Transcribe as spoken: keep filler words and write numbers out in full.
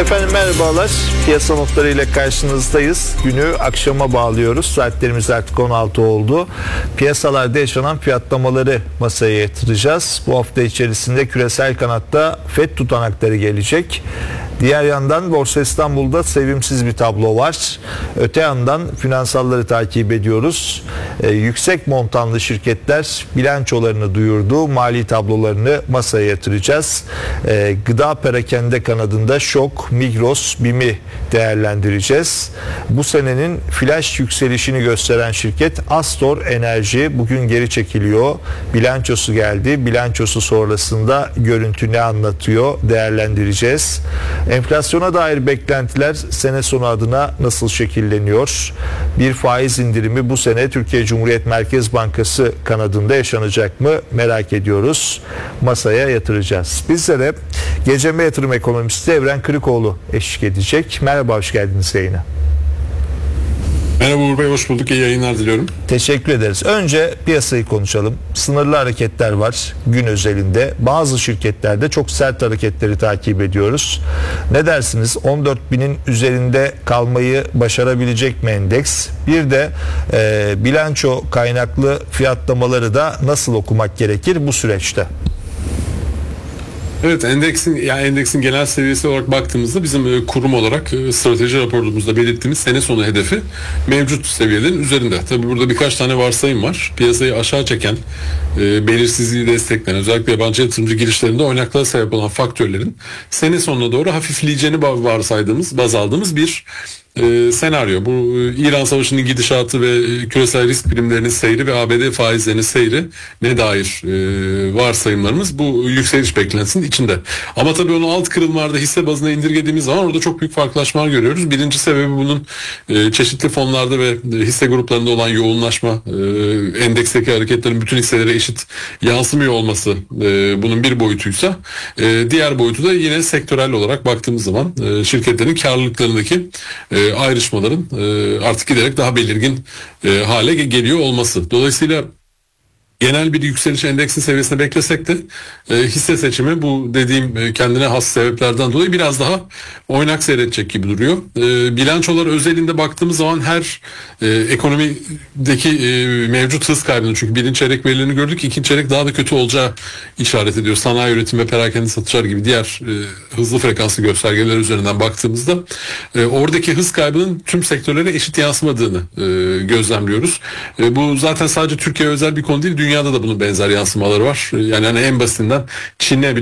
Efendim merhabalar. Piyasa notlarıyla karşınızdayız. Günü akşama bağlıyoruz. Saatlerimiz artık on altı oldu. Piyasalarda yaşanan fiyatlamaları masaya yatıracağız. Bu hafta içerisinde küresel kanatta F E D tutanakları gelecek. Diğer yandan Borsa İstanbul'da sevimsiz bir tablo var. Öte yandan finansalları takip ediyoruz. Ee, yüksek montanlı şirketler bilançolarını duyurdu. Mali tablolarını masaya yatıracağız. Ee, gıda perakende kanadında Şok, Migros, BİM'i değerlendireceğiz. Bu senenin flash yükselişini gösteren şirket Astor Enerji bugün geri çekiliyor. Bilançosu geldi. Bilançosu sonrasında görüntü ne anlatıyor değerlendireceğiz. Enflasyona dair beklentiler sene sonu adına nasıl şekilleniyor? Bir faiz indirimi bu sene Türkiye Cumhuriyet Merkez Bankası kanadında yaşanacak mı? Merak ediyoruz. Masaya yatıracağız. Bizlere Geceme Yatırım Ekonomisti Evren Kırıkoğlu eşlik edecek. Merhaba, hoş geldiniz yayına. Merhaba Uğur Bey, hoş bulduk. İyi yayınlar diliyorum. Teşekkür ederiz. Önce piyasayı konuşalım. Sınırlı hareketler var gün özelinde. Bazı şirketlerde çok sert hareketleri takip ediyoruz. Ne dersiniz? on dört binin üzerinde kalmayı başarabilecek mi endeks? Bir de e, bilanço kaynaklı fiyatlamaları da nasıl okumak gerekir bu süreçte? Evet, endeksin yani endeksin genel seviyesi olarak baktığımızda bizim e, kurum olarak e, strateji raporumuzda belirttiğimiz sene sonu hedefi mevcut seviyelerin üzerinde. Tabii burada birkaç tane varsayım var. Piyasayı aşağı çeken, e, belirsizliği destekleyen, özellikle yabancı yatırımcı girişlerinde oynaklığa sebep olan faktörlerin sene sonuna doğru hafifleyeceğini varsaydığımız, baz aldığımız bir E, senaryo. Bu e, İran Savaşı'nın gidişatı ve e, küresel risk primlerinin seyri ve A B D faizlerinin seyri ne dair e, varsayımlarımız bu yükseliş beklentisinin içinde. Ama tabii onu alt kırılmalarda hisse bazına indirgediğimiz zaman orada çok büyük farklılaşmalar görüyoruz. Birinci sebebi bunun e, çeşitli fonlarda ve e, hisse gruplarında olan yoğunlaşma, e, endeksteki hareketlerin bütün hisselere eşit yansımıyor olması e, bunun bir boyutuysa, e, diğer boyutu da yine sektörel olarak baktığımız zaman e, şirketlerin karlılıklarındaki e, ayrışmaların e, artık giderek daha belirgin e, hale geliyor olması. Dolayısıyla genel bir yükseliş endeksin seviyesine beklesek de e, hisse seçimi bu dediğim e, kendine has sebeplerden dolayı biraz daha oynak seyredecek gibi duruyor. E, bilançolar özelinde baktığımız zaman her e, ekonomideki e, mevcut hız kaybını, çünkü birinci çeyrek verilerini gördük, ikinci çeyrek daha da kötü olacağı işaret ediyor. Sanayi üretim ve perakende satışlar gibi diğer e, hızlı frekanslı göstergeler üzerinden baktığımızda e, oradaki hız kaybının tüm sektörlere eşit yansımadığını e, gözlemliyoruz. E, bu zaten sadece Türkiye özel bir konu değil, dünyada da bunun benzer yansımaları var. Yani hani en basitinden Çin'e bile